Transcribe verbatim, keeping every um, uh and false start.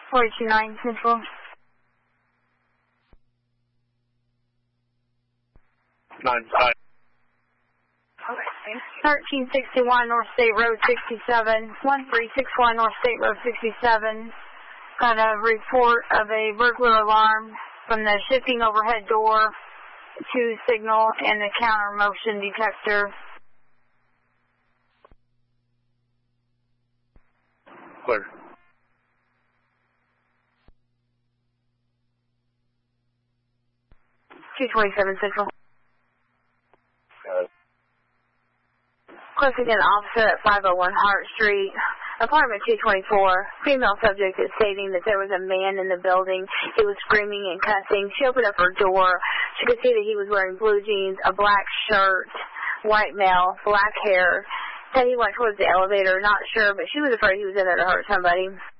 forty-two nine Central. Nine five. thirteen sixty-one North State Road sixty-seven. one three six one North State Road sixty-seven. Got a report of a burglar alarm from the shipping overhead door to signal and the counter motion detector. Clear. two twenty-seven Central. Got it. Requesting an officer at five oh one Hart Street, apartment two twenty-four. Female subject is stating that there was a man in the building. He was screaming and cussing. She opened up her door. She could see that he was wearing blue jeans, a black shirt, white male, black hair. Said he went towards the elevator, not sure, but she was afraid he was in there to hurt somebody.